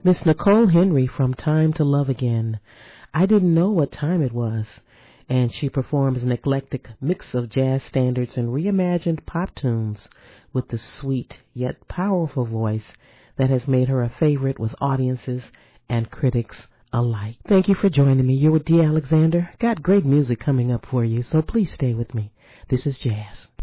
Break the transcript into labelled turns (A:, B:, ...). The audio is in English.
A: Miss Nicole Henry from Time to Love Again. I didn't know what time it was. And she performs an eclectic mix of jazz standards and reimagined pop tunes with the sweet yet powerful voice that has made her a favorite with audiences and critics alike. Thank you for joining me. You're with Dee Alexander. Got great music coming up for you, so please stay with me. This is Jazz.